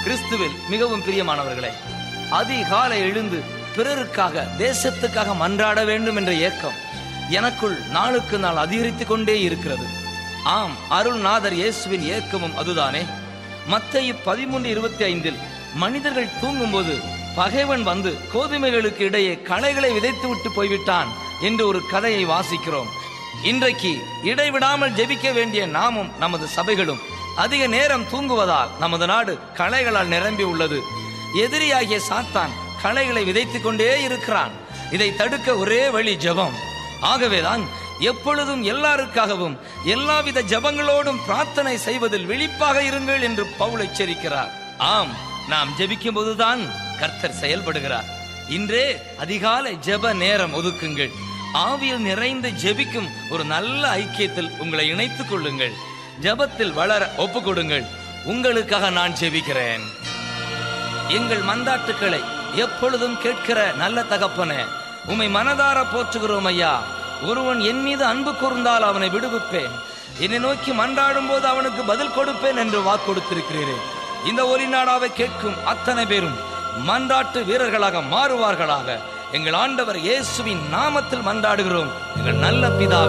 கிறிஸ்துவில் மிகவும் பிரியமானவர்களே, அதிகாலை எழுந்து பிறருக்காக, தேசத்துக்காக மன்றாட வேண்டும் என்ற ஏக்கம் எனக்குள் நாளுக்கு நாள் அதிகரித்துக் கொண்டே இருக்கிறது. ஆம், அருள்நாதர் இயேசுவின் ஏக்கமும் அதுதானே. மத்தேயு 13:25 மனிதர்கள் தூங்கும் போது பகைவன் வந்து கோதுமைகளுக்கு இடையே களைகளை விதைத்து விட்டு போய்விட்டான் என்று ஒரு கதையை வாசிக்கிறோம். இன்றைக்கு இடைவிடாமல் ஜெபிக்க வேண்டிய நாமும் நமது சபைகளும் அதிக நேரம் தூங்குவதால் நமது நாடு களைகளால் நிரம்பி உள்ளது. எதிரியாகிய சாத்தான் களைகளை விதைத்துக் கொண்டே இருக்கிறான். இதை தடுக்க ஒரே வழி ஜெபம். ஆகவேதான் எப்பொழுதும் எல்லாருக்காகவும் எல்லாவித ஜெபங்களோடும் பிரார்த்தனை செய்வதில் விழிப்பாக இருங்கள் என்று பவுல் எச்சரிக்கிறார். ஆம், நாம் ஜெபிக்கும் போதுதான் கர்த்தர் செயல்படுகிறார். இன்றே அதிகாலை ஜெப நேரம் ஒதுக்குங்கள். ஆவியில் நிறைந்து ஜெபிக்கும் ஒரு நல்ல ஐக்கியத்தில் உங்களை இணைத்துக் கொள்ளுங்கள். ஜெபத்தில் வளர ஒப்புக் கொடுங்கள். உங்களுக்காக நான் ஜெபிக்கிறேன். எங்கள் மன்றாட்டுக்களை எப்பொழுதும் கேட்கிற நல்ல தகப்பனே, உம்மை மனதார போற்றுகிறோம் ஐயா. ஒருவன் என் மீது அன்பு கூர்ந்தால் அவனை விடுவிப்பேன், என்னை நோக்கி மன்றாடும் போது அவனுக்கு பதில் கொடுப்பேன் என்று வாக்கு கொடுத்திருக்கிறீரே. இந்த ஒலி நாடாவை கேட்கும் அத்தனை பேரும் மன்றாட்டு வீரர்களாக மாறுவார்களாக. எங்கள் ஆண்டவர் இயேசுவின் நாமத்தில் மன்றாடுகிறோம் எங்கள் நல்ல பிதாவே.